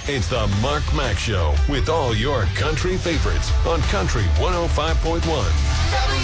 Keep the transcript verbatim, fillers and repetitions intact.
It's the Mark Mac Show with all your country favorites on Country one oh five point one.